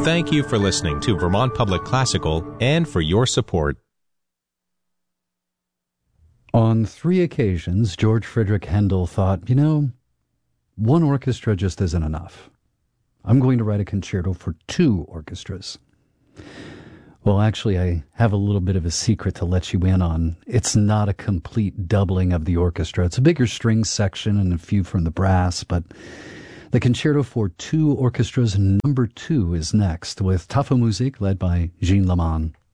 Thank you for listening to Vermont Public Classical and for your support. On 3 occasions, George Friedrich Handel thought, one orchestra just isn't enough. I'm going to write a concerto for 2 orchestras. Well, actually, I have a little bit of a secret to let you in on. It's not a complete doubling of the orchestra. It's a bigger string section and a few from the brass, but the concerto for 2 orchestras number 2 is next, with Tafelmusik led by Jean Laman.